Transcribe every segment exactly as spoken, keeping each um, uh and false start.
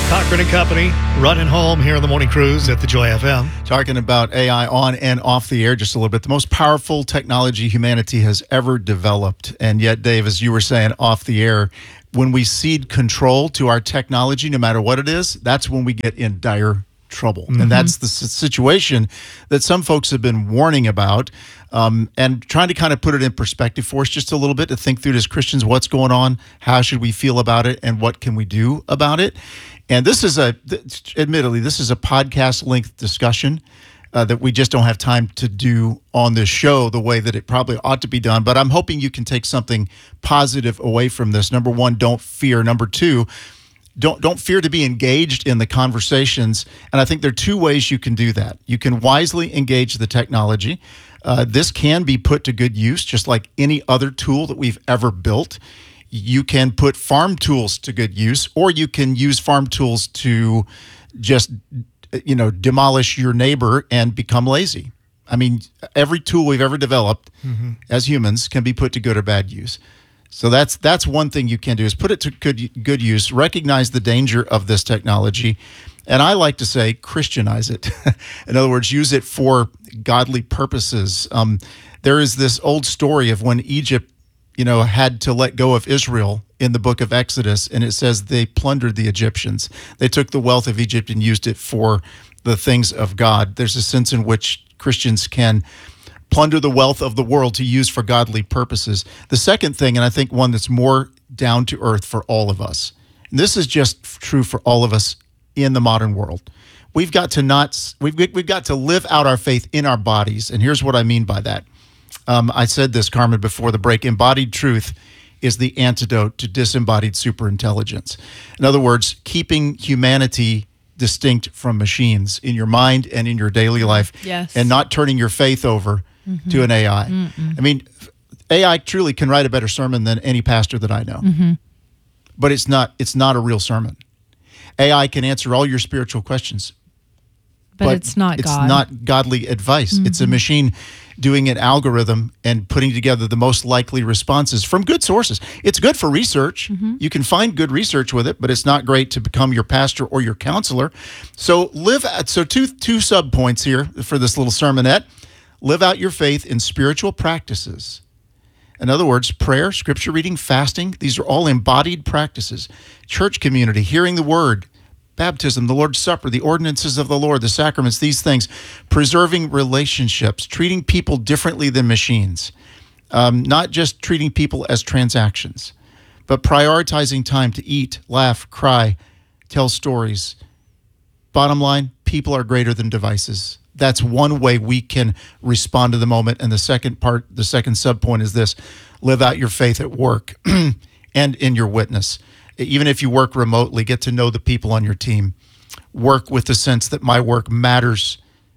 Cochran and Company, running home here on the Morning Cruise at the Joy F M. Talking about A I on and off the air just a little bit. The most powerful technology humanity has ever developed. And yet, Dave, as you were saying off the air, when we cede control to our technology, no matter what it is, that's when we get in dire trouble. Mm-hmm. And that's the situation that some folks have been warning about, um, and trying to kind of put it in perspective for us just a little bit to think through as Christians what's going on, how should we feel about it, and what can we do about it. And this is a, admittedly, this is a podcast-length discussion uh, that we just don't have time to do on this show the way that it probably ought to be done. But I'm hoping you can take something positive away from this. Number one, don't fear. Number two, don't don't fear to be engaged in the conversations. And I think there are two ways you can do that. You can wisely engage the technology. Uh, this can be put to good use, just like any other tool that we've ever built. You can put farm tools to good use, or you can use farm tools to just, you know, demolish your neighbor and become lazy. I mean, every tool we've ever developed mm-hmm. as humans can be put to good or bad use. So that's that's one thing you can do, is put it to good good use, recognize the danger of this technology, and I like to say Christianize it. In other words, use it for godly purposes. Um, there is this old story of when Egypt, you know, had to let go of Israel in the book of Exodus, and it says they plundered the Egyptians. They took the wealth of Egypt and used it for the things of God. There's a sense in which Christians can plunder the wealth of the world to use for godly purposes. The second thing, and I think one that's more down to earth for all of us, and this is just true for all of us in the modern world, we've got to not we've we've got to live out our faith in our bodies, and here's what I mean by that. Um, I said this, Carmen, before the break. Embodied truth is the antidote to disembodied superintelligence. In other words, keeping humanity distinct from machines in your mind and in your daily life, yes. and not turning your faith over mm-hmm. to an A I. Mm-mm. I mean, A I truly can write a better sermon than any pastor that I know, mm-hmm. but it's not. It's not a real sermon. A I can answer all your spiritual questions, but, but it's not. It's God. not godly advice. Mm-hmm. It's a machine doing an algorithm and putting together the most likely responses from good sources. It's good for research. Mm-hmm. You can find good research with it, but it's not great to become your pastor or your counselor. So live at, so two two sub points here for this little sermonette. Live out your faith in spiritual practices. In other words, prayer, scripture reading, fasting, these are all embodied practices. Church community, hearing the word, baptism, the Lord's Supper, the ordinances of the Lord, the sacraments, these things, preserving relationships, treating people differently than machines, um, not just treating people as transactions, but prioritizing time to eat, laugh, cry, tell stories. Bottom line, people are greater than devices. That's one way we can respond to the moment. And the second part, the second subpoint is this: live out your faith at work and in your witness. Even if you work remotely, get to know the people on your team. Work with the sense that my work matters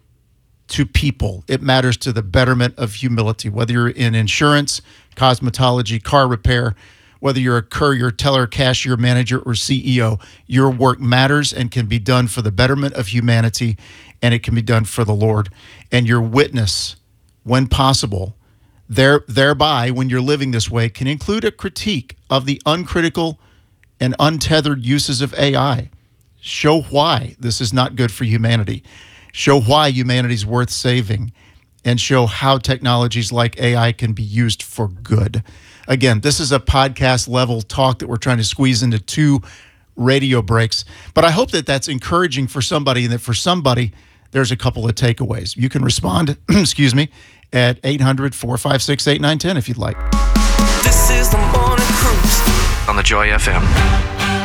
to people. It matters to the betterment of humility, whether you're in insurance, cosmetology, car repair, whether you're a courier, teller, cashier, manager, or C E O. Your work matters and can be done for the betterment of humanity, and it can be done for the Lord. And your witness, when possible, there, thereby, when you're living this way, can include a critique of the uncritical and untethered uses of A I. Show why this is not good for humanity. Show why humanity is worth saving, and show how technologies like A I can be used for good. Again, this is a podcast level talk that we're trying to squeeze into two radio breaks, but I hope that that's encouraging for somebody, and that for somebody, there's a couple of takeaways. You can respond, excuse me, at eight hundred, four five six, eight nine one zero if you'd like. This is the Morning Cruise on the Joy F M.